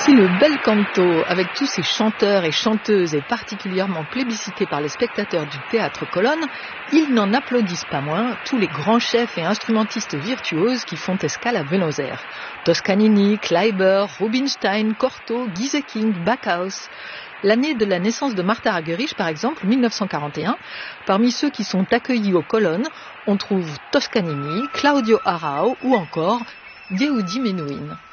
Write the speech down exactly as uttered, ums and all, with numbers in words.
Si le bel canto, avec tous ses chanteurs et chanteuses, est particulièrement plébiscité par les spectateurs du théâtre Colonne, ils n'en applaudissent pas moins tous les grands chefs et instrumentistes virtuoses qui font escale à Buenos Aires. Toscanini, Kleiber, Rubinstein, Cortot, Gieseking, Backhaus. L'année de la naissance de Martha Argerich, par exemple, mille neuf cent quarante et un, parmi ceux qui sont accueillis aux Colonnes, on trouve Toscanini, Claudio Arrau ou encore Yehudi Menuhin.